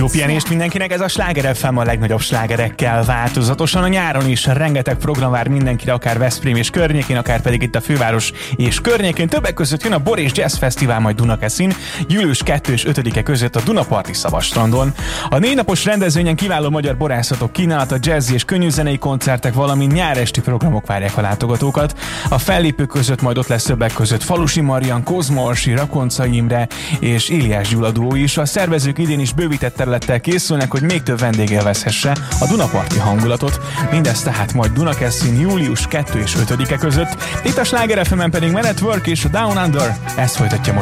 pihenést mindenkinek, ez a Sláger FM a legnagyobb slágerekkel változatosan. A nyáron is rengeteg program vár mindenkire, akár Veszprém és környékén, akár pedig itt a főváros és környékén. Többek között jön a Bor és Jazz Fesztivál majd Dunakeszin, július 2 és 5-e között a Dunaparti Szavastrandon. A 4 napos rendezvényen kiváló magyar borászatok kínálata, jazzy és könnyűzenei koncertek, valamint nyáresti programok várják a látogatókat. A fellépők között majd ott lesz többek között Falusi Marian, Kozma Orsi, Rakonca Imre és Éliás Gyula duó is. A szervezők idén is bővített területtel készülnek, hogy még több vendég élvezhesse a Dunaparti hangulatot. Mindez tehát majd Dunakeszin július 2 és 5-e között. Itt a Sláger FM-en pedig Men at Work és a Down Under. Ezt folytatja most